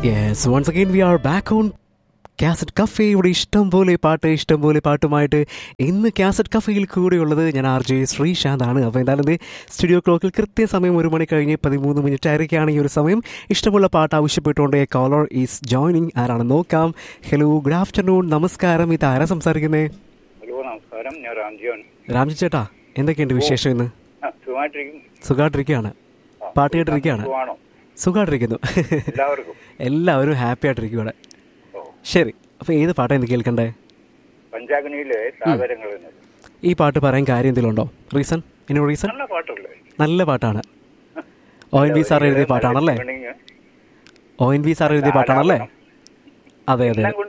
Yes, once again we are back on cassette cafe. ഇവിടെ ഇഷ്ടംപോലെ പാട്ടുമായിട്ട് ഇന്ന് കാസറ്റ് കഫേയിൽ കൂടെയുള്ളത് ഞാൻ RJ ശ്രീശാന്താണ്. അപ്പോൾ എന്തായാലും സ്റ്റുഡിയോ ക്ലോക്കിൽ കൃത്യസമയം 1 മണി കഴിഞ്ഞ് 13 മിനിറ്റ് ആയിരിക്കുകയാണ് ഈ ഒരു സമയം. ഇഷ്ടമുള്ള പാട്ട് ആവശ്യപ്പെട്ടുകൊണ്ട് കോളർ ഈസ് ജോയിനിങ്. ആരാണ് നോക്കാം. ഹലോ, ഗുഡ് ആഫ്റ്റർനൂൺ, നമസ്കാരം. ഇത് ആരാ സംസാരിക്കുന്നത്? ഹലോ, നമസ്കാരം. ഞാൻ രാംജിയാണ്. രാംജി ചേട്ടാ, എന്തൊക്കെയുണ്ട് വിശേഷം? ഇന്ന് സുഖമായിട്ടിരിക്കുകയാണ്. പാട്ട് കേട്ടിരിക്കുകയാണ്. സുഖമായിട്ടിരിക്കുന്നു. എല്ലാവരും ഹാപ്പി ആയിട്ടിരിക്കുകയാണ്. ശരി, അപ്പോൾ ഏത് പാട്ടാണ് ഇന്ന് കേൾക്കണ്ടേ? പഞ്ചാഗ്നിയിലെ സാഗരങ്ങൾ. ഈ പാട്ട് പറയാൻ കാര്യം എന്തെങ്കിലും ഉണ്ടോ? റീസൺ? നല്ല പാട്ടാണ്. ONV സാർ എഴുതിയ പാട്ടാണല്ലേ? അതെ.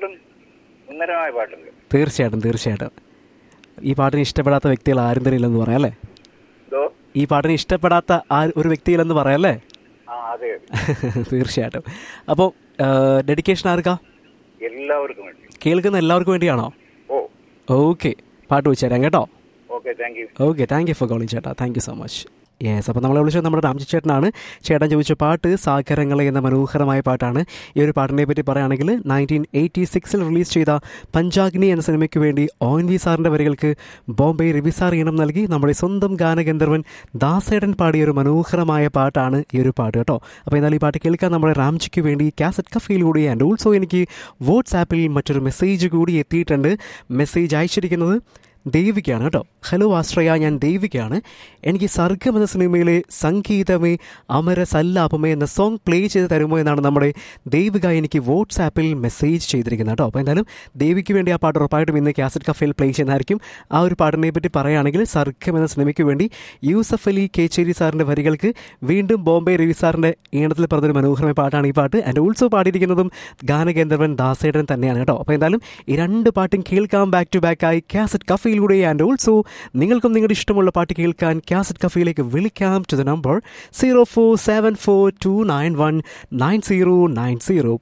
തീർച്ചയായിട്ടും. ഈ പാട്ടിന് ഇഷ്ടപ്പെടാത്ത വ്യക്തികൾ ആരും തന്നെ ഇല്ലെന്ന് പറയാം അല്ലേ? ഈ പാട്ടിന് ഇഷ്ടപ്പെടാത്ത ഒരു വ്യക്തിയില്ലെന്ന് പറയാല്ലേ? തീർച്ചയായിട്ടും. അപ്പോൾ ഡെഡിക്കേഷൻ ആർക്കാ? എല്ലാവർക്കും വേണ്ടി. കേൾക്കുന്ന എല്ലാവർക്കും വേണ്ടിയാണോ? ഓക്കെ, പാട്ട് വെച്ച് തരാം കേട്ടോ. Okay, thank you for calling ചേട്ടാ. Thank you so much. Yes, അപ്പോൾ നമ്മളെ വിളിച്ചത് നമ്മുടെ രാംജി ചേട്ടനാണ്. ചേട്ടൻ ചോദിച്ച പാട്ട് സാഗരങ്ങളെ എന്ന മനോഹരമായ പാട്ടാണ്. ഈ ഒരു പാട്ടിനെ പറ്റി പറയുകയാണെങ്കിൽ 1986 റിലീസ് ചെയ്ത പഞ്ചാഗ്നി എന്ന സിനിമയ്ക്ക് വേണ്ടി ONV സാറിൻ്റെ വരികൾക്ക് ബോംബെ രവി സാർ ഈണം നൽകി നമ്മുടെ സ്വന്തം ഗാനഗന്ധർവൻ ദാസേടൻ പാടിയ ഒരു മനോഹരമായ പാട്ടാണ് ഈ ഒരു പാട്ട് കേട്ടോ. അപ്പോൾ എന്നാൽ ഈ പാട്ട് കേൾക്കാൻ നമ്മുടെ രാംജിക്ക് വേണ്ടി കാസറ്റ് കഫയിലൂടെ ആൻഡ് ഓൾസോ എനിക്ക് വാട്സാപ്പിൽ മറ്റൊരു മെസ്സേജ് കൂടി എത്തിയിട്ടുണ്ട്. മെസ്സേജ് അയച്ചിരിക്കുന്നത് ദേവികയാണ് കേട്ടോ. ഹലോ ആശ്രയ, ഞാൻ ദേവികയാണ്. എനിക്ക് സർഗം എന്ന സിനിമയിലെ സംഗീതമേ അമര സല്ലാപമേ എന്ന സോങ് പ്ലേ ചെയ്ത് തരുമോ എന്നാണ് നമ്മുടെ ദേവിക എനിക്ക് വാട്സാപ്പിൽ മെസ്സേജ് ചെയ്തിരിക്കുന്നത് കേട്ടോ. അപ്പോൾ എന്തായാലും ദേവിക്ക് വേണ്ടി ആ പാട്ട് ഉറപ്പായിട്ടും ഇന്ന് കാസറ്റ് കഫേയിൽ പ്ലേ ചെയ്യുന്നതായിരിക്കും. ആ ഒരു പാട്ടിനെ പറ്റി പറയുകയാണെങ്കിൽ സർഗം എന്ന സിനിമയ്ക്ക് വേണ്ടി യൂസഫ് അലി കേച്ചേരി സാറിൻ്റെ വരികൾക്ക് വീണ്ടും ബോംബെ രവി സാറിൻ്റെ ഈണത്തിൽ പറഞ്ഞൊരു മനോഹരമായ പാട്ടാണ് ഈ പാട്ട്. ആൻഡ് ഓൾസോ പാടിയിരിക്കുന്നതും ഗാനഗന്ധർവൻ ദാസേടൻ തന്നെയാണ് കേട്ടോ. അപ്പോൾ എന്തായാലും ഈ രണ്ട് പാട്ടും കേൾക്കാം ബാക്ക് ടു ബാക്ക് ആയി കാസറ്റ് കഫേ. ആൻഡ് ഓൾസോ നിങ്ങൾക്കും നിങ്ങളുടെ ഇഷ്ടമുള്ള പാട്ട് കേൾക്കാൻ കാസറ്റ് കഫയിലേക്ക് വിളിക്കാം to the number 0474291990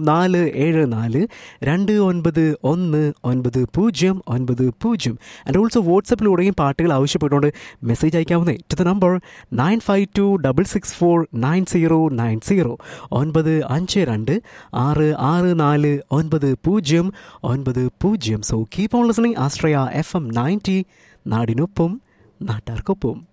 0474291990. And also വാട്സപ്പിലൂടെയും പാട്ടുകൾ ആവശ്യപ്പെട്ടുകൊണ്ട് message അയക്കാവുന്നേ to the number 9526649090 952-664-9090. So keep on listening Ashraya FM 90, നാടിനൊപ്പം നാട്ടാർക്കൊപ്പം.